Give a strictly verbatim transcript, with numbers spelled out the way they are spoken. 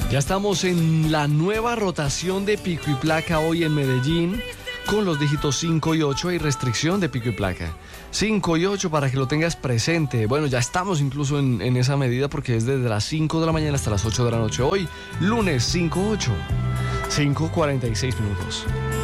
Ya estamos en la nueva rotación de pico y placa hoy en Medellín. Con los dígitos cinco y ocho hay restricción de pico y placa. cinco y ocho para que lo tengas presente. Bueno, ya estamos incluso en, en esa medida porque es desde las cinco de la mañana hasta las ocho de la noche. Hoy, lunes cinco ocho, cinco cuarenta y seis minutos.